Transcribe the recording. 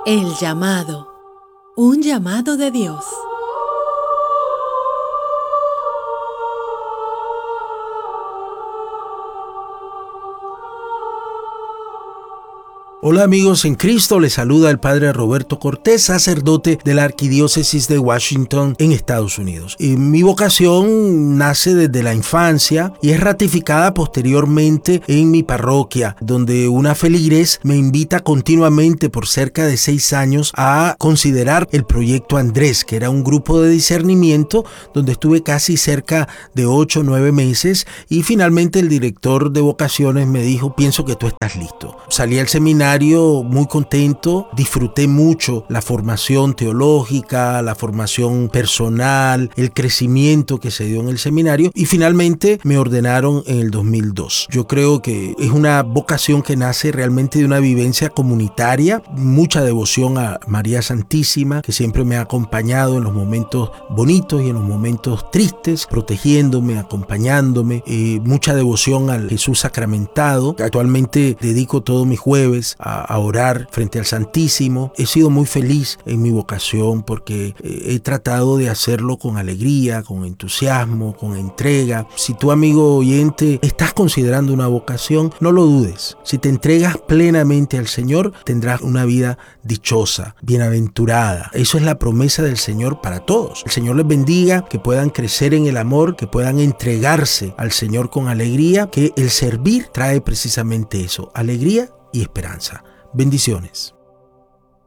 El llamado. Un llamado de Dios. Hola amigos en Cristo, les saluda el Padre Roberto Cortés, sacerdote de la Arquidiócesis de Washington en Estados Unidos. Mi vocación nace desde la infancia y es ratificada posteriormente en mi parroquia, donde una feligrés me invita continuamente por cerca de 6 años a considerar el proyecto Andrés, que era un grupo de discernimiento donde estuve casi cerca de 8 o 9 meses y finalmente el director de vocaciones me dijo: pienso que tú estás listo. Salí al seminario muy contento, disfruté mucho la formación teológica, la formación personal, el crecimiento que se dio en el seminario y finalmente me ordenaron en el 2002. Yo creo que es una vocación que nace realmente de una vivencia comunitaria, mucha devoción a María Santísima, que siempre me ha acompañado en los momentos bonitos y en los momentos tristes, protegiéndome, acompañándome, mucha devoción al Jesús sacramentado. Actualmente dedico todos mis jueves a orar frente al Santísimo. He sido muy feliz en mi vocación porque he tratado de hacerlo con alegría, con entusiasmo, con entrega. Si tú, amigo oyente, estás considerando una vocación, no lo dudes. Si te entregas plenamente al Señor, tendrás una vida dichosa, bienaventurada. Eso es la promesa del Señor para todos. El Señor les bendiga, que puedan crecer en el amor, que puedan entregarse al Señor con alegría, que el servir trae precisamente eso, alegría y esperanza. Bendiciones.